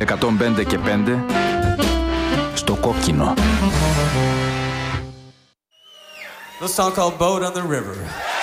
105 και 5 στο κόκκινο. The song called Boat on the River.